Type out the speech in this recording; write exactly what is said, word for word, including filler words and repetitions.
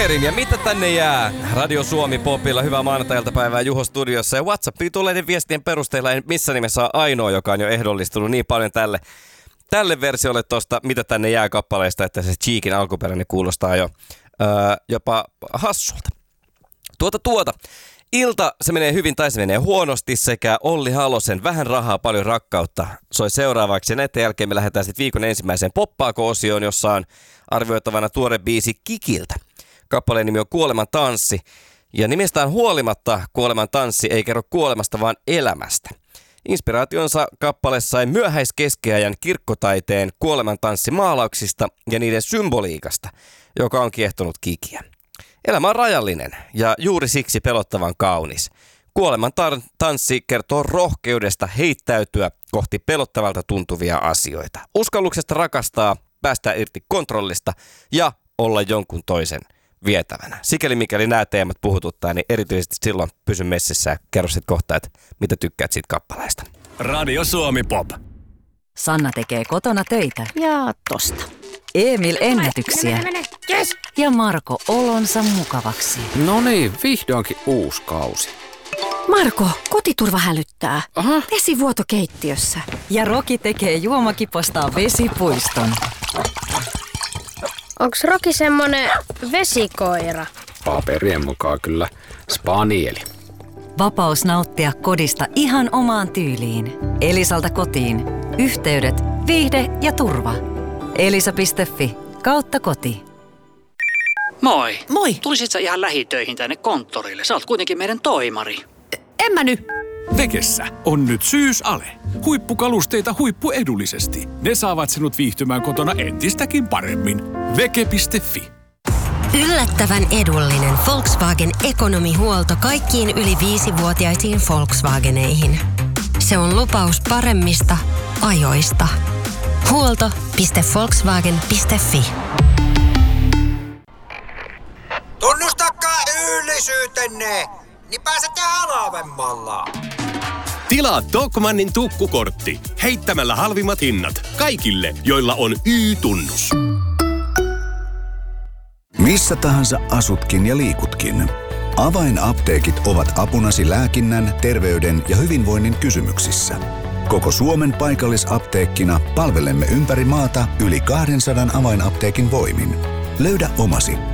Jokkerin ja mitä tänne jää? Radio Suomi Popilla. Hyvää maanantai-iltapäivää Juho studiossa. Ja WhatsAppiin tulleiden viestien perusteella en missä nimessä ole ainoa, joka on jo ehdollistunut niin paljon tälle, tälle versiolle tosta mitä tänne jää kappaleesta, että se Cheekin alkuperäinen kuulostaa jo öö, jopa hassulta. Tuota tuota. Ilta, se menee hyvin tai se menee huonosti sekä Olli Halosen Vähän rahaa, paljon rakkautta soi seuraavaksi. Ja näiden jälkeen me lähdetään sitten viikon ensimmäiseen poppaako-osioon, jossa on arvioitavana tuore biisi Kikiltä. Kappaleen nimi on Kuoleman tanssi. Ja nimestään huolimatta Kuoleman tanssi ei kerro kuolemasta, vaan elämästä. Inspiraationsa kappale sai myöhäiskeskiajan kirkkotaiteen Kuoleman tanssimaalauksista ja niiden symboliikasta, joka on kiehtonut Kikiä. Elämä on rajallinen ja juuri siksi pelottavan kaunis. Kuoleman tar- tanssi kertoo rohkeudesta heittäytyä kohti pelottavalta tuntuvia asioita. Uskalluksesta rakastaa, päästää irti kontrollista ja olla jonkun toisen vietävänä. Sikäli mikäli nämä teemat puhututtaa, niin erityisesti silloin pysy messissä ja kerro sit kohta, että mitä tykkäät siitä kappaleesta. Radio Suomi Pop. Sanna tekee kotona töitä. Ja tosta. Emil ennätyksiä. Mene, mene, yes. Ja Marko olonsa mukavaksi. No niin, vihdoinkin uusi kausi. Marko, kotiturva hälyttää. Aha. Vesivuoto keittiössä. Ja Roki tekee juomakipostaan vesipuiston. Onks Roki semmonen vesikoira? Paperien mukaan kyllä spanieli. Vapaus nauttia kodista ihan omaan tyyliin. Elisalta kotiin. Yhteydet, viihde ja turva. Elisa piste fi kautta koti. Moi. Moi. Tulisit sä ihan lähitöihin tänne konttorille? Sä oot kuitenkin meidän toimari. En mä nyt. Vekessä on nyt syysale. Huippukalusteita huippuedullisesti. Ne saavat sinut viihtymään kotona entistäkin paremmin. Veke piste fi. Yllättävän edullinen Volkswagen ekonomihuolto kaikkiin yli viisivuotiaisiin Volkswageneihin. Se on lupaus paremmista ajoista. Huolto piste volkswagen piste fi. Tunnustakaa yöllisyytenne, niin pääsette halvemmalla. Tilaa Tokmannin tukkukortti heittämällä halvimmat hinnat kaikille, joilla on Y-tunnus. Missä tahansa asutkin ja liikutkin. Avainapteekit ovat apunasi lääkinnän, terveyden ja hyvinvoinnin kysymyksissä. Koko Suomen paikallisapteekkina palvelemme ympäri maata yli kaksisataa avainapteekin voimin. Löydä omasi